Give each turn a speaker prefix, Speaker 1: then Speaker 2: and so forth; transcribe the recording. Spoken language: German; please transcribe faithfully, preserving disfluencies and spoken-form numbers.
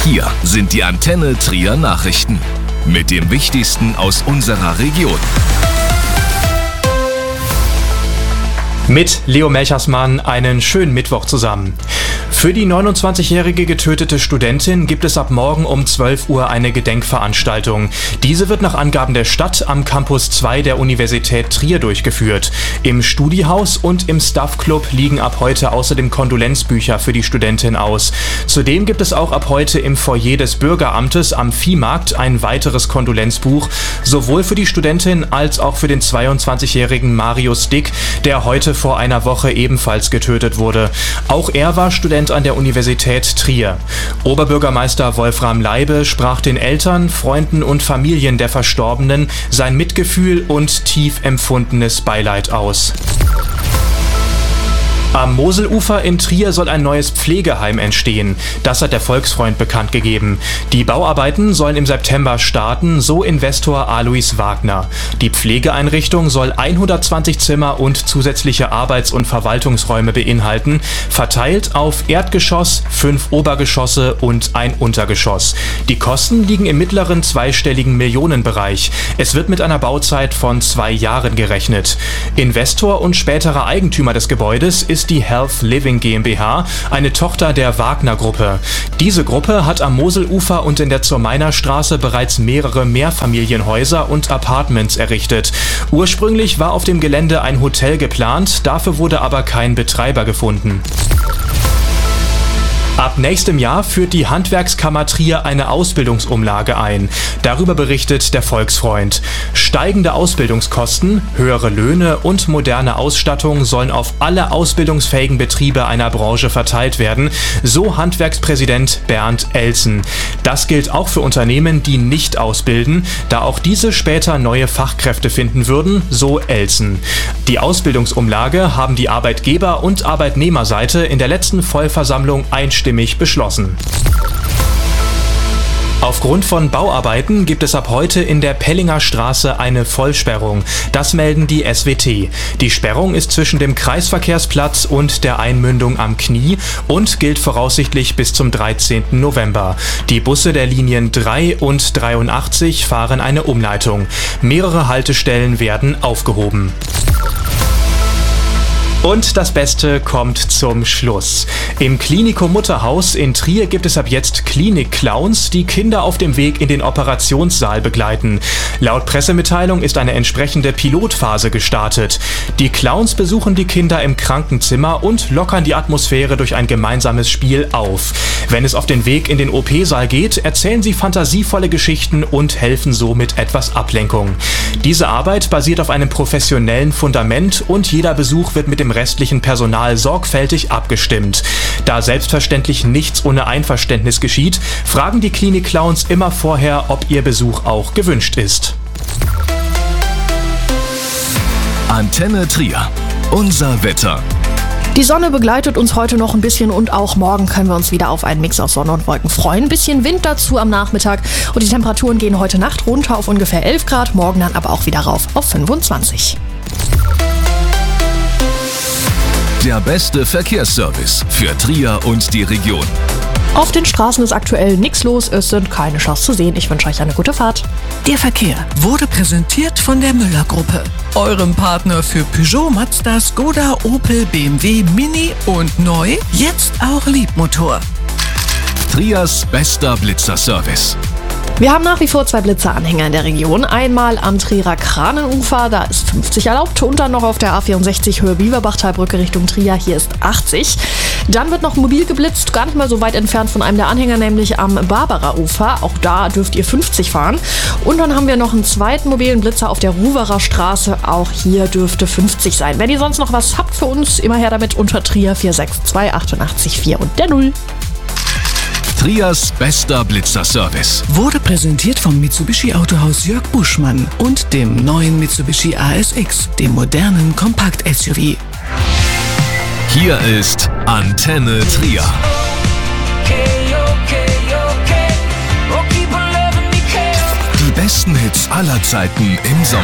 Speaker 1: Hier sind die Antenne Trier Nachrichten mit dem Wichtigsten aus unserer Region.
Speaker 2: Mit Leo Melchersmann einen schönen Mittwoch zusammen. Für die neunundzwanzigjährige getötete Studentin gibt es ab morgen um zwölf Uhr eine Gedenkveranstaltung. Diese wird nach Angaben der Stadt am Campus zwei der Universität Trier durchgeführt. Im Studiehaus und im Staff Club liegen ab heute außerdem Kondolenzbücher für die Studentin aus. Zudem gibt es auch ab heute im Foyer des Bürgeramtes am Viehmarkt ein weiteres Kondolenzbuch, sowohl für die Studentin als auch für den zweiundzwanzigjährigen Marius Dick, der heute vor einer Woche ebenfalls getötet wurde. Auch er war Student an der Universität Trier. Oberbürgermeister Wolfram Leibe sprach den Eltern, Freunden und Familien der Verstorbenen sein Mitgefühl und tief empfundenes Beileid aus. Am Moselufer in Trier soll ein neues Pflegeheim entstehen. Das hat der Volksfreund bekannt gegeben. Die Bauarbeiten sollen im September starten, so Investor Alois Wagner. Die Pflegeeinrichtung soll hundertzwanzig Zimmer und zusätzliche Arbeits- und Verwaltungsräume beinhalten, verteilt auf Erdgeschoss, fünf Obergeschosse und ein Untergeschoss. Die Kosten liegen im mittleren zweistelligen Millionenbereich. Es wird mit einer Bauzeit von zwei Jahren gerechnet. Investor und späterer Eigentümer des Gebäudes ist die Health Living GmbH, eine Tochter der Wagner-Gruppe. Diese Gruppe hat am Moselufer und in der Zur-Meiner-Straße bereits mehrere Mehrfamilienhäuser und Apartments errichtet. Ursprünglich war auf dem Gelände ein Hotel geplant, dafür wurde aber kein Betreiber gefunden. Ab nächstem Jahr führt die Handwerkskammer Trier eine Ausbildungsumlage ein. Darüber berichtet der Volksfreund. Steigende Ausbildungskosten, höhere Löhne und moderne Ausstattung sollen auf alle ausbildungsfähigen Betriebe einer Branche verteilt werden, so Handwerkspräsident Bernd Elsen. Das gilt auch für Unternehmen, die nicht ausbilden, da auch diese später neue Fachkräfte finden würden, so Elsen. Die Ausbildungsumlage haben die Arbeitgeber- und Arbeitnehmerseite in der letzten Vollversammlung einstimmig beschlossen. Aufgrund von Bauarbeiten gibt es ab heute in der Pellinger Straße eine Vollsperrung. Das melden die S W T. Die Sperrung ist zwischen dem Kreisverkehrsplatz und der Einmündung am Knie und gilt voraussichtlich bis zum dreizehnten November. Die Busse der Linien drei und dreiundachtzig fahren eine Umleitung. Mehrere Haltestellen werden aufgehoben. Und das Beste kommt zum Schluss. Im Klinikum Mutterhaus in Trier gibt es ab jetzt Klinik-Clowns, die Kinder auf dem Weg in den Operationssaal begleiten. Laut Pressemitteilung ist eine entsprechende Pilotphase gestartet. Die Clowns besuchen die Kinder im Krankenzimmer und lockern die Atmosphäre durch ein gemeinsames Spiel auf. Wenn es auf den Weg in den O P-Saal geht, erzählen sie fantasievolle Geschichten und helfen so mit etwas Ablenkung. Diese Arbeit basiert auf einem professionellen Fundament und jeder Besuch wird mit dem restlichen Personal sorgfältig abgestimmt. Da selbstverständlich nichts ohne Einverständnis geschieht, fragen die Klinik-Clowns immer vorher, ob ihr Besuch auch gewünscht ist.
Speaker 1: Antenne Trier. Unser Wetter.
Speaker 3: Die Sonne begleitet uns heute noch ein bisschen und auch morgen können wir uns wieder auf einen Mix aus Sonne und Wolken freuen. Ein bisschen Wind dazu am Nachmittag und die Temperaturen gehen heute Nacht runter auf ungefähr elf Grad, morgen dann aber auch wieder rauf auf fünfundzwanzig.
Speaker 1: Der beste Verkehrsservice für Trier und die Region.
Speaker 3: Auf den Straßen ist aktuell nichts los, es sind keine Staus zu sehen. Ich wünsche euch eine gute Fahrt.
Speaker 4: Der Verkehr wurde präsentiert von der Müller-Gruppe, eurem Partner für Peugeot, Mazda, Skoda, Opel, B M W, Mini und neu, jetzt auch Liebmotor.
Speaker 1: Triers bester Blitzerservice.
Speaker 3: Wir haben nach wie vor zwei Blitzeranhänger in der Region. Einmal am Trierer Kranenufer, da ist fünfzig erlaubt. Und dann noch auf der A vierundsechzig Höhe Bieberbachtalbrücke Richtung Trier, hier ist achtzig. Dann wird noch mobil geblitzt, gar nicht mal so weit entfernt von einem der Anhänger, nämlich am Barbara-Ufer. Auch da dürft ihr fünfzig fahren. Und dann haben wir noch einen zweiten mobilen Blitzer auf der Ruwerer Straße. Auch hier dürfte fünfzig sein. Wenn ihr sonst noch was habt für uns, immer her damit unter Trier vier sechs zwei acht acht vier und der Null.
Speaker 1: Triers bester Blitzerservice
Speaker 4: wurde präsentiert vom Mitsubishi Autohaus Jörg Buschmann und dem neuen Mitsubishi A S X, dem modernen Kompakt-S U V.
Speaker 1: Hier ist Antenne Trier. Die besten Hits aller Zeiten im Sommer.